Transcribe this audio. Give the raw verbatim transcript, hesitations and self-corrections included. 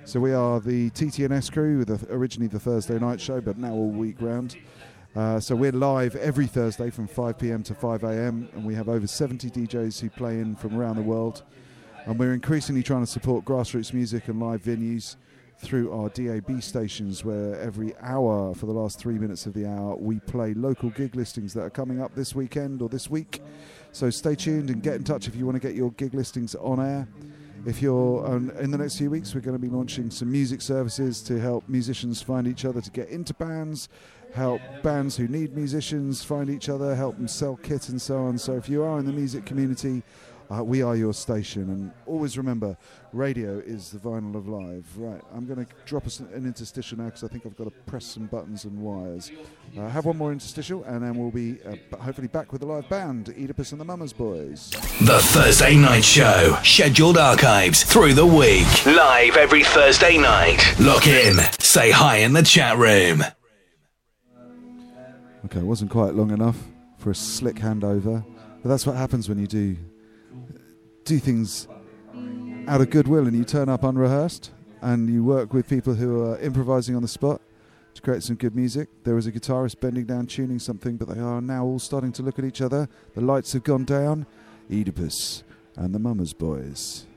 So we are the T T N S crew, with the, originally the Thursday night show, but now all week round. Uh, so we're live every Thursday from five p.m. to five a.m. and we have over seventy D Js who play in from around the world. And we're increasingly trying to support grassroots music and live venues through our D A B stations, where every hour for the last three minutes of the hour we play local gig listings that are coming up this weekend or this week. So stay tuned and get in touch if you want to get your gig listings on air. If you're um, in the next few weeks, we're going to be launching some music services to help musicians find each other to get into bands, help bands who need musicians find each other, help them sell kit and so on. So if you are in the music community, uh, we are your station. And always remember, radio is the vinyl of live. Right, I'm going to drop us an interstitial now because I think I've got to press some buttons and wires. Uh, have one more interstitial and then we'll be uh, hopefully back with the live band, Oedipus and the Mummers Boys. The Thursday Night Show. Scheduled archives through the week. Live every Thursday night. Lock in. Say hi in the chat room. Okay, it wasn't quite long enough for a slick handover, but that's what happens when you do do things out of goodwill and you turn up unrehearsed and you work with people who are improvising on the spot to create some good music. There was a guitarist bending down tuning something, but they are now all starting to look at each other. The lights have gone down. Oedipus and the Mummers Boys.